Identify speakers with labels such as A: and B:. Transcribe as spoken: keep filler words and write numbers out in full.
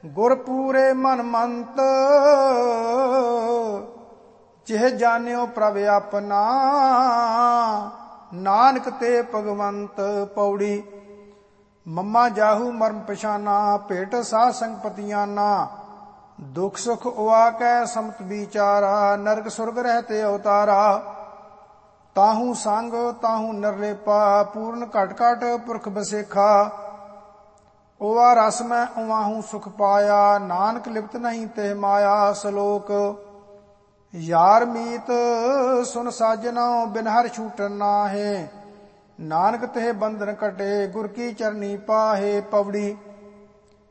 A: ਗੁਰ ਪੂਰੇ ਮਨ ਮੰਤ, ਜਿਹ ਜਾਣਿਓ ਪ੍ਰਭ ਆਪਣਾ, ਨਾਨਕ ਤੇ ਭਗਵੰਤ। ਪੌੜੀ। ਮੰਮਾ ਜਾਹੂ ਮਰਮ ਪਛਾਨਾ, ਭੇਟ ਸਾਧ ਸੰਗ ਪਤੀਆਨਾ, ਦੁਖ ਸੁਖ ਉਆ ਕੈ ਸਮਤ ਵਿਚਾਰਾ, ਨਰਕ ਸੁਰਗ ਰਹਤੇ ਅਵਤਾਰਾ। ਤਾਹੂ ਸੰਗ ਤਾਹੂ ਨਿਰਲੇਪਾ, ਪੂਰਨ ਘਟ ਘਟ ਪੁਰਖ ਬਸੇਖਾ। ਉਆ ਰਸ ਮੈਂ ਉਵਾਹੂ ਸੁਖ ਪਾਇਆ, ਨਾਨਕ ਲਿਪਤ ਨਹੀਂ ਤੇ ਮਾਇਆ। ਸਲੋਕ। ਯਾਰ ਮੀਤ ਸੁਨ ਸਾਜਨੋ, ਬਿਨ ਹਰਿ ਛੂਟਨ ਨਾਹੇ, ਨਾਨਕ ਤੇ ਬੰਧਨ ਕਟੇ, ਗੁਰ ਕੀ ਚਰਨੀ ਪਾਹੇ। ਪਵੜੀ।